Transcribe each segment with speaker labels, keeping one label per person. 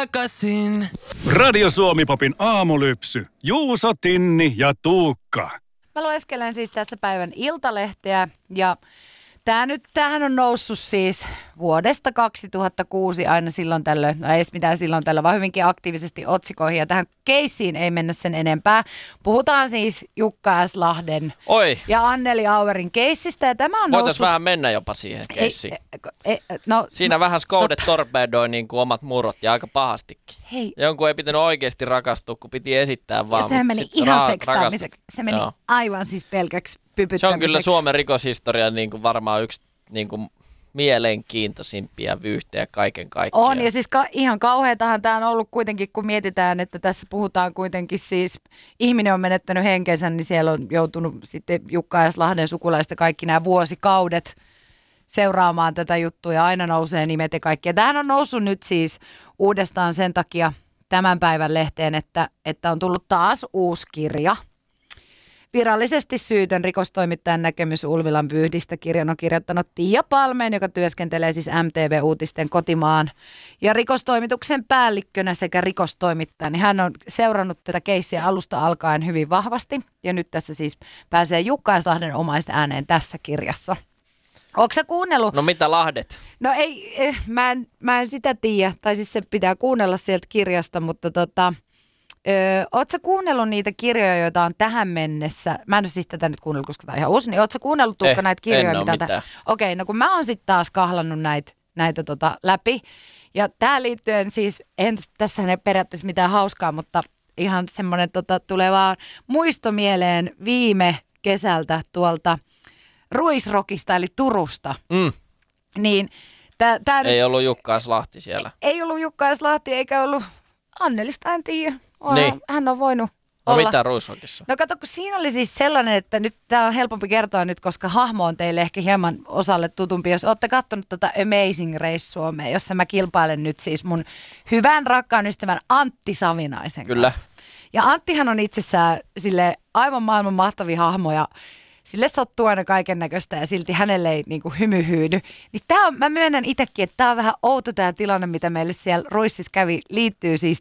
Speaker 1: takaisin.
Speaker 2: Radio Suomi-popin aamulypsy. Juuso, Tinni ja Tuukka.
Speaker 3: Mä lueskelen siis tässä päivän Iltalehteä ja tämähän on noussut siis vuodesta 2006 aina silloin tällöin, no ei edes mitään silloin tällöin, vaan hyvinkin aktiivisesti otsikoihin. Ja tähän keissiin ei mennä sen enempää. Puhutaan siis Jukka S. Lahden ja Anneli Auerin keissistä. Ja tämä on
Speaker 4: voitaisiin vähän mennä jopa siihen keissiin. Siinä vähän skoudet torpedoi niin kuin omat murrot ja aika pahastikin.
Speaker 3: Hei.
Speaker 4: Jonkun ei pitänyt oikeasti rakastua, kun piti esittää vaan.
Speaker 3: Ja sehän meni ihan sekstaamiseksi. Se meni aivan siis pelkäksi pypyttämiseksi.
Speaker 4: Se on kyllä Suomen rikoshistorian niin kuin varmaan yksi niin kuin mielenkiintoisimpia vyyhtejä kaiken kaikkiaan.
Speaker 3: On, ja siis ihan kauheatahan tämä on ollut kuitenkin, kun mietitään, että tässä puhutaan kuitenkin siis, ihminen on menettänyt henkensä, niin siellä on joutunut sitten Jukka S. Lahden sukulaista kaikki nämä vuosikaudet seuraamaan tätä juttua, ja aina nousee nimet ja kaikki. Ja tämähän on noussut nyt siis uudestaan sen takia tämän päivän lehteen, että on tullut taas uusi kirja. Virallisesti syytön rikostoimittajan näkemys Ulvilan vyyhdistä. Kirjan on kirjoittanut Tiia Palmeen, joka työskentelee siis MTV-uutisten kotimaan ja rikostoimituksen päällikkönä sekä rikostoimittaja. Niin hän on seurannut tätä keissiä alusta alkaen hyvin vahvasti ja nyt tässä siis pääsee Jukka S. Lahden omaista ääneen tässä kirjassa. Ootko sä kuunnellut?
Speaker 4: No mitä Lahdet?
Speaker 3: No ei, mä en sitä tiedä, tai siis se pitää kuunnella sieltä kirjasta, mutta ootko sä kuunnellut niitä kirjoja, joita on tähän mennessä, mä en ole siis tätä nyt kuunnellut, koska tämä on ihan uusi, niin ootko sä kuunnellut Tuukka näitä kirjoja?
Speaker 4: En ole mitään.
Speaker 3: Okei, no kun mä oon sitten taas kahlannut näitä läpi, ja tähän liittyen siis, tässähän ei periaatteessa mitään hauskaa, mutta ihan semmoinen tulee vaan muisto mieleen viime kesältä tuolta Ruisrockista eli Turusta. Niin,
Speaker 4: ei ollut Jukka S. Lahti siellä.
Speaker 3: Ei ollut Jukka S. Lahti eikä ollut Annelista, en tiedä.
Speaker 4: Niin.
Speaker 3: Hän on voinut olla.
Speaker 4: No mitä Ruisrockissa?
Speaker 3: No kato, kun siinä oli siis sellainen, että nyt tämä on helpompi kertoa nyt, koska hahmo on teille ehkä hieman osalle tutumpi. Jos olette katsonut tätä Amazing Race Suomea, jossa mä kilpailen nyt siis mun hyvän rakkaan ystävän Antti Savinaisen kanssa. Ja Anttihan on itsessään sille aivan maailman mahtavia hahmoja. Sille sattuu aina kaiken näköistä ja silti hänelle ei niin kuin hymy hyydy. Niin mä myönnän itsekin, että tämä on vähän outo tämä tilanne, mitä meille siellä Ruississa kävi, liittyy siis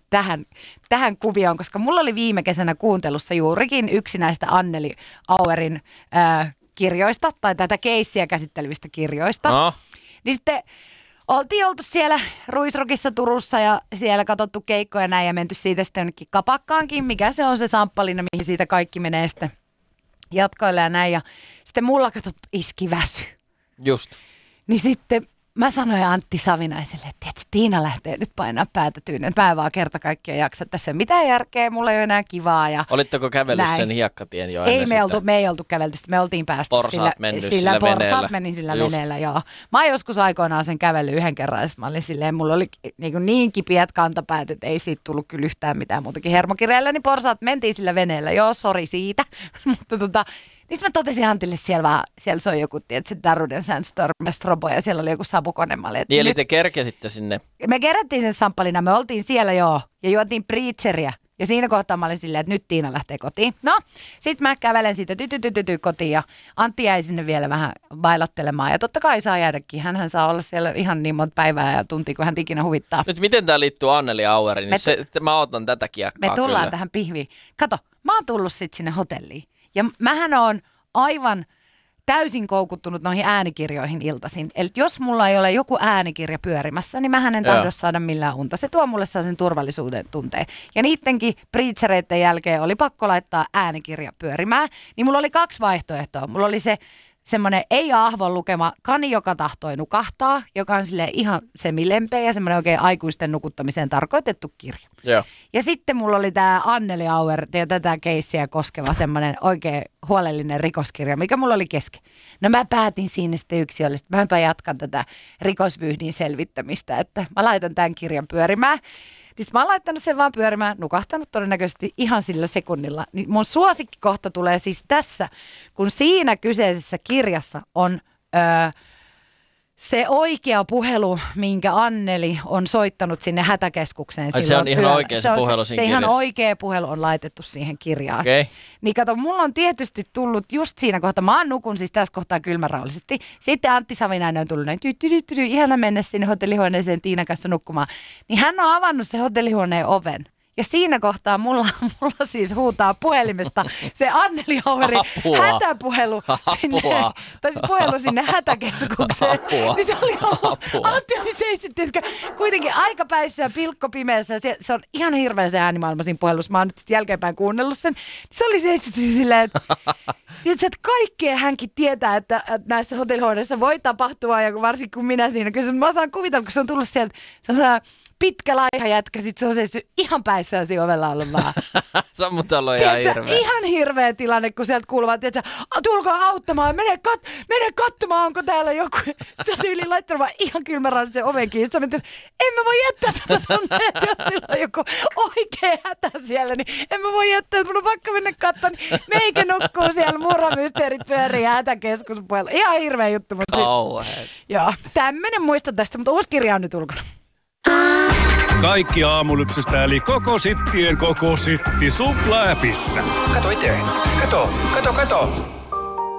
Speaker 3: tähän kuvioon, koska mulla oli viime kesänä kuuntelussa juurikin yksi näistä Anneli Auerin kirjoista tai tätä keissiä käsittelevistä kirjoista.
Speaker 4: No.
Speaker 3: Niin sitten oltiin oltu siellä Ruisrockissa Turussa ja siellä katsottu keikkoja näin ja menty siitä sitten jonnekin kapakkaankin, mikä se on se samppalina, mihin siitä kaikki menee sitten jatkoille ja näin. Ja sitten mulla iski väsy.
Speaker 4: Just.
Speaker 3: Niin sitten mä sanoin Antti Savinaiselle, että Tiina lähtee nyt painaa päätä tyyneen. Mä en vaan kerta kaikkiaan jaksa. Tässä ei ole mitään järkeä, mulla ei ole enää kivaa. Ja
Speaker 4: olitteko kävellyt sen hiekkatien jo ennen
Speaker 3: sitä? Me ei oltu kävelty. Me oltiin päästy sillä meni sillä veneellä, joo. Mä oon joskus aikoinaan sen kävellyt yhden kerran. Ja mä olin silleen, mulla oli niin kipiät kantapäät, että ei siitä tullut kyllä yhtään mitään muutakin hermokireillä. Niin porsaat mentiin sillä veneellä. Joo, sori siitä. Mutta niin mä totesin Antille siellä soi joku, että se Daruden Sandstorm Strobo ja siellä oli joku savukone.
Speaker 4: Niin eli te kerkesitte sinne? Me
Speaker 3: kerättiin sen samppalina, me oltiin siellä joo ja juotiin preacheriä. Ja siinä kohtaa mä olin silleen, että nyt Tiina lähtee kotiin. No, sit mä kävelen siitä kotiin ja Antti jäi sinne vielä vähän bailattelemaan. Ja totta kai saa jäädäkin, hänhän saa olla siellä ihan niin monta päivää ja tuntia, kun hän ikinä huvittaa.
Speaker 4: Nyt miten tää liittyy Anneli Aueriin, niin mä otan tätä kiekkaa.
Speaker 3: Me tullaan
Speaker 4: kyllä
Speaker 3: tähän pihviin. Kato, mä oon tullut sit sinne hotelliin. Ja mähän on aivan täysin koukuttunut noihin äänikirjoihin iltaisin. Eli jos mulla ei ole joku äänikirja pyörimässä, niin mähän en tahdo saada millään unta. Se tuo mulle sen turvallisuuden tunteen. Ja niidenkin preachereiden jälkeen oli pakko laittaa äänikirja pyörimään. Niin mulla oli 2 vaihtoehtoa. Mulla oli semmoinen ei-ahvon lukema Kani, joka tahtoi nukahtaa, joka on silleen ihan semilempeä ja semmoinen oikein aikuisten nukuttamiseen tarkoitettu kirja.
Speaker 4: Joo.
Speaker 3: Ja sitten mulla oli tämä Anneli Auer ja tätä keissiä koskeva semmoinen oikein huolellinen rikoskirja, mikä mulla oli kesken. No mä päätin siinä sitten yksilöllisesti, mäpä jatkan tätä rikosvyyhdin selvittämistä, että mä laitan tämän kirjan pyörimään. Niin mä oon laittanut sen vaan pyörimään, nukahtanut todennäköisesti ihan sillä sekunnilla. Niin mun suosikkikohta tulee siis tässä, kun siinä kyseisessä kirjassa on Se oikea puhelu, minkä Anneli on soittanut sinne hätäkeskukseen.
Speaker 4: Se on ihan oikea se puhelu siinä
Speaker 3: Se
Speaker 4: kirjassa.
Speaker 3: ihan oikea puhelu on laitettu siihen kirjaan.
Speaker 4: Okay.
Speaker 3: Niin kato, mulla on tietysti tullut just siinä kohtaa, mä nukun siis tässä kohtaa kylmärauhallisesti. Sitten Antti Savinainen on tullut näin, ihana mennä sinne hotellihuoneeseen Tiinan kanssa nukkumaan. Niin hän on avannut se hotellihuoneen oven. Ja siinä kohtaa mulla siis huutaa puhelimesta se Anneli Hauveri hätäpuhelu sinne, tai siis puhelu sinne hätäkeskukseen. Niin se oli ollut, Antti oli seissyt, kuitenkin aika päissä ja pilkko pimeässä. Se on ihan hirveä se äänimaailma siinä puhelussa. Mä oon nyt sitten jälkeenpäin kuunnellut sen. Se oli seissyt silleen, että kaikkea hänkin tietää, että näissä hotellihuoneissa voi tapahtua, ja varsinkin kun minä siinä. Kyllä mä osaan kuvitella, kun se on tullut sieltä, se on pitkä laiha jätkä, sit se on seissyt ihan päissään siinä ovella ollut vaan.
Speaker 4: Se on muuten ollut ihan hirveä.
Speaker 3: Ihan hirveä tilanne, kun sieltä kuuluvat, että tulkaa auttamaan, mene katsomaan, onko täällä joku. Sitten on yli laittanut vaan ihan kylmärään sen oven kiinni. Sitten en mä voi jättää tätä tonne, että jos sillä on joku oikea hätä siellä, niin en mä voi jättää, että mun on pakko mennä katsomaan. Niin meikä nukkuu siellä, murhamysteerit pyörii ja hätäkeskuspuolella. Ihan hirveä juttu.
Speaker 4: Kauheet.
Speaker 3: Joo, tämmönen muista tästä, mutta uusi kirja on nyt ulkona.
Speaker 2: Kaikki Aamulypsystä eli koko sittien koko sitti Supla-appissa.
Speaker 1: Kato itse. Kato.